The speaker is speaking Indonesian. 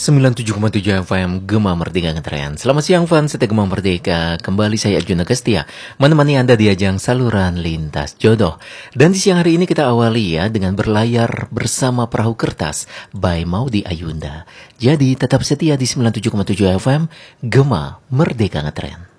97,7 FM Gema Merdeka Ngetren. Selamat siang fans setia Gema Merdeka. Kembali saya Arjuna Kestia menemani Anda di ajang saluran lintas jodoh. Dan di siang hari ini kita awali ya dengan berlayar bersama Perahu Kertas by Maudy Ayunda. Jadi tetap setia di 97,7 FM Gema Merdeka Ngetren.